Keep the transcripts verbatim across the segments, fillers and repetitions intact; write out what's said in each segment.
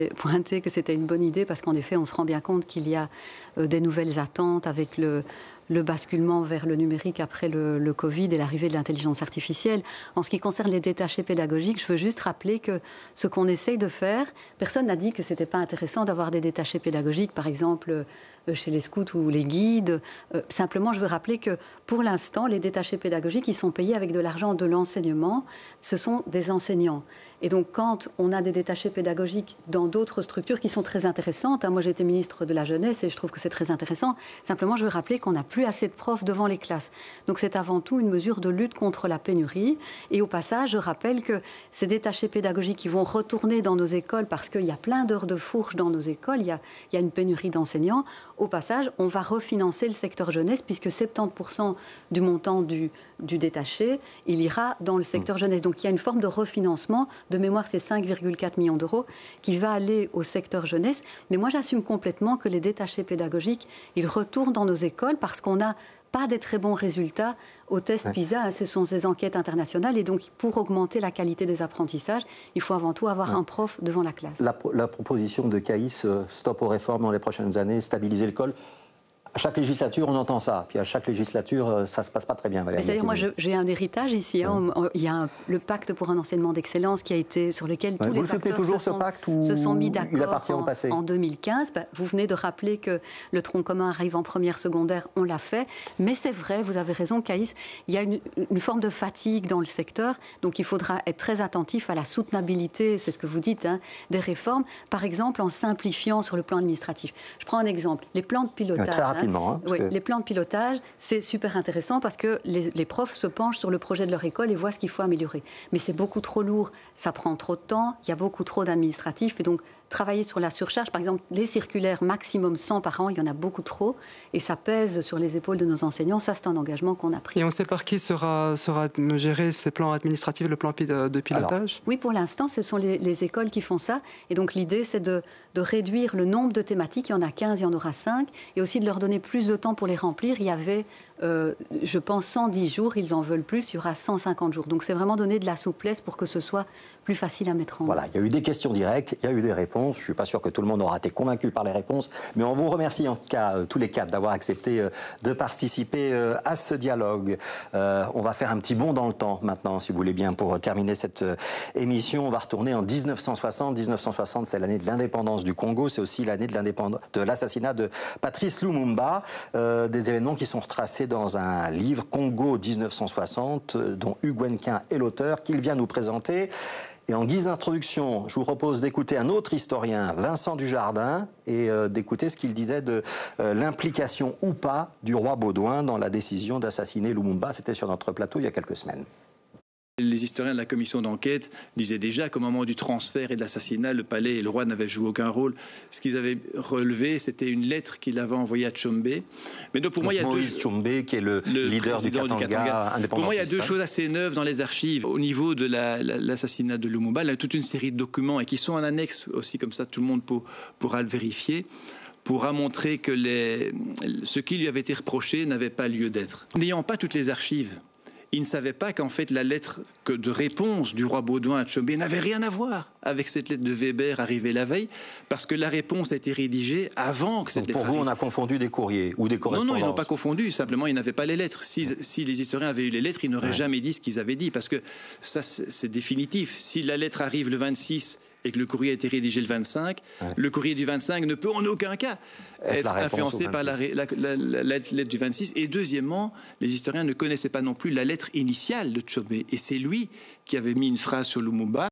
pointé que c'était une bonne idée parce qu'en effet, on se rend bien compte qu'il y a euh, des nouvelles attentes avec le, le basculement vers le numérique après le, le Covid et l'arrivée de l'intelligence artificielle. En ce qui concerne les détachés pédagogiques, je veux juste rappeler que ce qu'on essaye de faire, personne n'a dit que ce n'était pas intéressant d'avoir des détachés pédagogiques, par exemple chez les scouts ou les guides. Euh, simplement, je veux rappeler que pour l'instant, les détachés pédagogiques, ils sont payés avec de l'argent de l'enseignement. Ce sont des enseignants. Et donc, quand on a des détachés pédagogiques dans d'autres structures qui sont très intéressantes, hein, moi j'ai été ministre de la Jeunesse et je trouve que c'est très intéressant, simplement je veux rappeler qu'on n'a plus assez de profs devant les classes. Donc c'est avant tout une mesure de lutte contre la pénurie. Et au passage, je rappelle que ces détachés pédagogiques qui vont retourner dans nos écoles parce qu'il y a plein d'heures de fourche dans nos écoles, il y a, il y a une pénurie d'enseignants. Au passage, on va refinancer le secteur jeunesse puisque soixante-dix pour cent du montant du, du détaché, il ira dans le secteur jeunesse. Donc il y a une forme de refinancement. De mémoire, c'est cinq virgule quatre millions d'euros qui va aller au secteur jeunesse. Mais moi, j'assume complètement que les détachés pédagogiques, ils retournent dans nos écoles parce qu'on n'a pas des très bons résultats au test ouais. PISA. Ce sont ces enquêtes internationales. Et donc, pour augmenter la qualité des apprentissages, il faut avant tout avoir ouais. un prof devant la classe. La, la proposition de Caïs, euh, stop aux réformes dans les prochaines années, stabiliser l'école. À chaque législature, on entend ça. Puis à chaque législature, ça ne se passe pas très bien, Valérie. C'est-à-dire, moi, j'ai un héritage ici. Hein. Ouais. Il y a un, le pacte pour un enseignement d'excellence qui a été, sur lequel ouais. tous vous les acteurs toujours se, sont, ce pacte ou se sont mis d'accord en, en deux mille quinze. Bah, vous venez de rappeler que le tronc commun arrive en première secondaire. On l'a fait. Mais c'est vrai, vous avez raison, Caïs, il y a une, une forme de fatigue dans le secteur. Donc, il faudra être très attentif à la soutenabilité, c'est ce que vous dites, hein, des réformes. Par exemple, en simplifiant sur le plan administratif. Je prends un exemple. Les plans de pilotage. Ouais, très rapidement. Hein, oui, que... Les plans de pilotage, c'est super intéressant parce que les, les profs se penchent sur le projet de leur école et voient ce qu'il faut améliorer. Mais c'est beaucoup trop lourd, ça prend trop de temps, il y a beaucoup trop d'administratifs et donc travailler sur la surcharge. Par exemple, les circulaires maximum cent par an, il y en a beaucoup trop et ça pèse sur les épaules de nos enseignants. Ça, c'est un engagement qu'on a pris. Et on sait par qui sera, sera géré ces plans administratifs, le plan de pilotage? Alors, oui, pour l'instant, ce sont les, les écoles qui font ça. Et donc, l'idée, c'est de, de réduire le nombre de thématiques. Il y en a quinze, il y en aura cinq. Et aussi de leur donner plus de temps pour les remplir. Il y avait, euh, je pense, cent dix jours. Ils en veulent plus. Il y aura cent cinquante jours. Donc, c'est vraiment donner de la souplesse pour que ce soit plus facile à mettre en œuvre. Voilà, il y a eu des questions directes, il y a eu des réponses. Je ne suis pas sûr que tout le monde aura été convaincu par les réponses, mais on vous remercie en tout cas euh, tous les quatre d'avoir accepté euh, de participer euh, à ce dialogue. Euh, on va faire un petit bond dans le temps maintenant, si vous voulez bien, pour terminer cette euh, émission. On va retourner en mille neuf cent soixante. mille neuf cent soixante, c'est l'année de l'indépendance du Congo, c'est aussi l'année de, de l'assassinat de Patrice Lumumba. Euh, des événements qui sont retracés dans un livre, Congo mille neuf cent soixante, euh, dont Hugues Wenquin est l'auteur, qu'il vient nous présenter. Et en guise d'introduction, je vous propose d'écouter un autre historien, Vincent Dujardin, et euh, d'écouter ce qu'il disait de euh, l'implication ou pas du roi Baudouin dans la décision d'assassiner Lumumba. C'était sur notre plateau il y a quelques semaines. Les historiens de la commission d'enquête disaient déjà qu'au moment du transfert et de l'assassinat, le palais et le roi n'avaient joué aucun rôle. Ce qu'ils avaient relevé, c'était une lettre qu'il avait envoyée à Tshombe. Mais donc pour donc moi, il y a Moïse deux... Tshombe, qui est le, le leader du Katanga, du Katanga. Pour moi, il y a deux choses assez neuves dans les archives. Au niveau de la, la, l'assassinat de Lumumba, il y a toute une série de documents et qui sont en annexe aussi, comme ça, tout le monde pour, pourra le vérifier, pourra montrer que les, ce qui lui avait été reproché n'avait pas lieu d'être. N'ayant pas toutes les archives, il ne savait pas qu'en fait la lettre de réponse du roi Baudouin à Tshombe n'avait rien à voir avec cette lettre de Weber arrivée la veille, parce que la réponse a été rédigée avant que cette Donc lettre pour vous, arrive. on a confondu des courriers ou des correspondances? Non, non, ils n'ont pas confondu, simplement ils n'avaient pas les lettres. Si, si les historiens avaient eu les lettres, ils n'auraient ouais. jamais dit ce qu'ils avaient dit, parce que ça c'est définitif. Si la lettre arrive le vingt-six et que le courrier a été rédigé le vingt-cinq, ouais. le courrier du vingt-cinq ne peut en aucun cas être influencé par la, la, la, la, la lettre du vingt-six. Et deuxièmement, les historiens ne connaissaient pas non plus la lettre initiale de Tshombe. Et c'est lui qui avait mis une phrase sur Lumumba.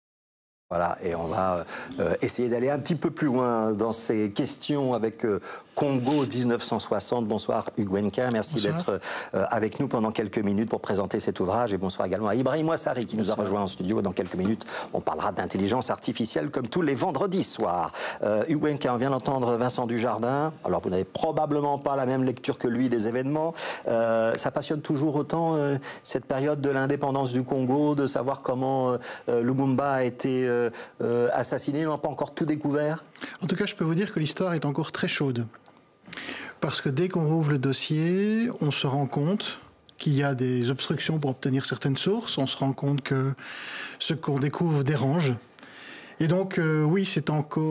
Voilà, et on va euh, essayer d'aller un petit peu plus loin dans ces questions avec euh, Congo mille neuf cent soixante. Bonsoir Hugues Wenquin, merci d'être euh, avec nous pendant quelques minutes pour présenter cet ouvrage. Et bonsoir également à Ibrahim Ouassari qui bonsoir. nous a rejoint en studio. Dans quelques minutes, on parlera d'intelligence artificielle comme tous les vendredis soirs. Euh, Hugues Wenquin, on vient d'entendre Vincent Dujardin. Alors vous n'avez probablement pas la même lecture que lui des événements. Euh, ça passionne toujours autant euh, cette période de l'indépendance du Congo, de savoir comment euh, Lumumba a été... Euh, Euh, assassinés, ils n'ont pas encore tout découvert? En tout cas, je peux vous dire que l'histoire est encore très chaude. Parce que dès qu'on rouvre le dossier, on se rend compte qu'il y a des obstructions pour obtenir certaines sources, on se rend compte que ce qu'on découvre dérange, Et donc, euh, oui, c'est encore